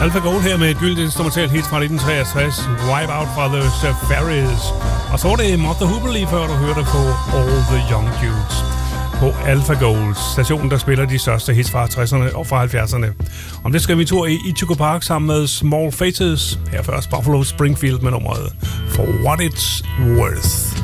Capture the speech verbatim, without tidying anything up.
AlphaGold her med et gyldigt instrumentalt hit fra nitten treogtres, Wipe Out fra The Safaris. Og så var det Mother Hoople lige før, du hørte på All the Young Dudes. På AlphaGold, stationen, der spiller de største hits fra tresserne og fra halvfjerdserne. Om det skal vi tur i Ichigo Park sammen med Small Faces. Her først Buffalo Springfield med nummeret For What It's Worth.